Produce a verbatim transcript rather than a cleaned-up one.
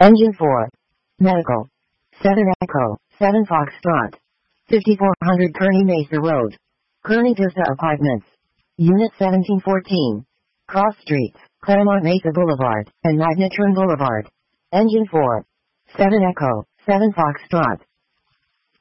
Engine four. Medical. seven Echo, seven Foxtrot. fifty-four hundred Kearny Mesa Road. Kearny Vista Apartments. Unit seventeen fourteen. Cross Streets, Claremont Mesa Boulevard, and Magnetron Boulevard. Engine four. seven Echo, seven Foxtrot.